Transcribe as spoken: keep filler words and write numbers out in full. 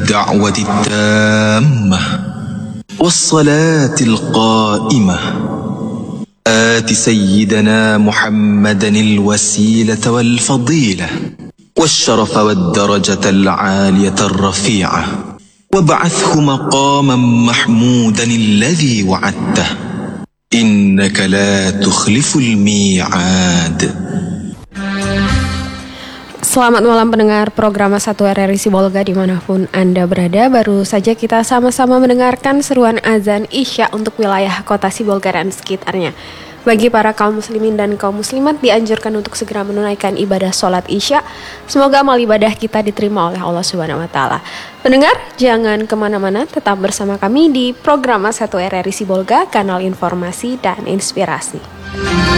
الدعوة التامة والصلاة القائمة آت سيدنا محمدا الوسيلة والفضيلة والشرف والدرجة العالية الرفيعة وابعثه مقاما محمودا الذي وعدته إنك لا تخلف الميعاد. Selamat malam pendengar program satu R R I Sibolga dimanapun Anda berada. Baru saja kita sama-sama mendengarkan seruan azan Isya untuk wilayah kota Sibolga dan sekitarnya. Bagi para kaum muslimin dan kaum muslimat dianjurkan untuk segera menunaikan ibadah sholat Isya. Semoga amal ibadah kita diterima oleh Allah Subhanahu Wa Taala. Pendengar, jangan kemana-mana, tetap bersama kami di program satu R R I Sibolga, kanal informasi dan inspirasi.